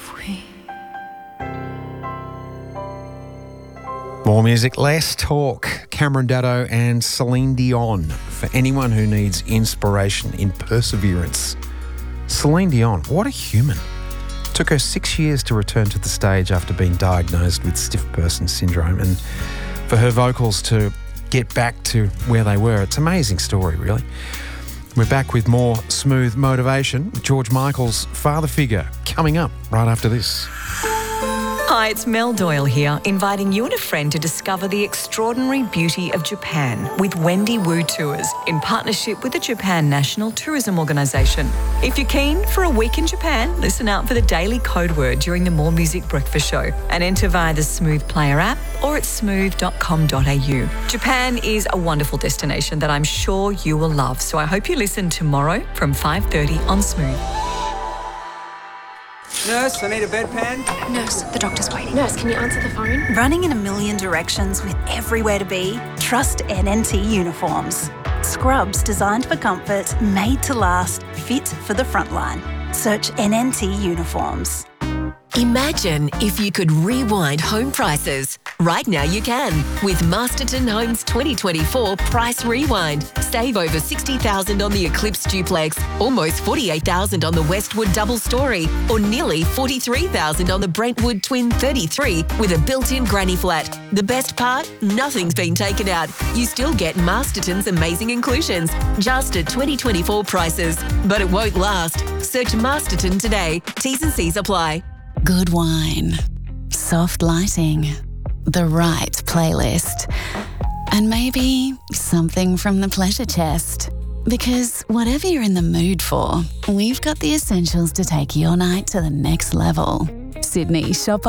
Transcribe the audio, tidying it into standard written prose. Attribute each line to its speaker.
Speaker 1: More music, less talk. Cameron Daddo and Celine Dion. For anyone who needs inspiration in perseverance. Celine Dion, what a human. Took her 6 years to return to the stage after being diagnosed with stiff person syndrome, and for her vocals to get back to where they were. It's an amazing story, really. We're back with more Smooth Motivation. George Michael's father figure coming up right after this.
Speaker 2: Hi, it's Mel Doyle here, inviting you and a friend to discover the extraordinary beauty of Japan with Wendy Wu Tours in partnership with the Japan National Tourism Organisation. If you're keen for a week in Japan, listen out for the daily code word during the More Music Breakfast Show and enter via the Smooth Player app or at smooth.com.au. Japan is a wonderful destination that I'm sure you will love, so I hope you listen tomorrow from 5:30 on Smooth.
Speaker 3: Nurse, I need a bedpan.
Speaker 4: Nurse, the doctor's waiting. Nurse, can you answer the phone?
Speaker 5: Running in a million directions with everywhere to be? Trust NNT Uniforms. Scrubs designed for comfort, made to last, fit for the frontline. Search NNT Uniforms.
Speaker 6: Imagine if you could rewind home prices. Right now you can with Masterton Homes 2024 Price Rewind. Save over $60,000 on the Eclipse Duplex, almost $48,000 on the Westwood Double Story, or nearly $43,000 on the Brentwood Twin 33 with a built-in granny flat. The best part? Nothing's been taken out. You still get Masterton's amazing inclusions, just at 2024 prices. But it won't last. Search Masterton today. T's and C's apply.
Speaker 7: Good wine, soft lighting, the right playlist, and maybe something from the pleasure chest. Because whatever you're in the mood for, we've got the essentials to take your night to the next level. Sydney, shop